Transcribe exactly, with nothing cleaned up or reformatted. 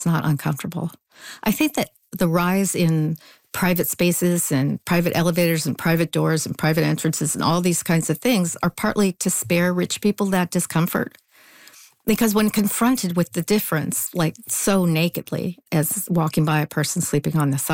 not uncomfortable. I think that the rise in private spaces and private elevators and private doors and private entrances and all these kinds of things are partly to spare rich people that discomfort. Because when confronted with the difference, like so nakedly as walking by a person sleeping on the